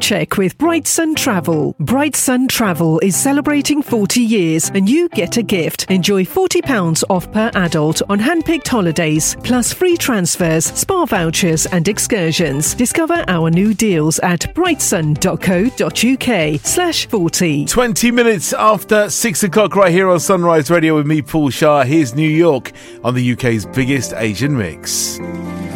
check with Bright Sun Travel. Bright Sun Travel is celebrating 40 years and you get a gift. Enjoy £40 off per adult on hand-picked holidays, plus free transfers, spa vouchers and excursions. Discover our new deals at brightsun.co.uk/40. 20 minutes after 6 o'clock right here on Sunrise Radio with me, Paul Shah. Here's New York on the UK's biggest Asian mix.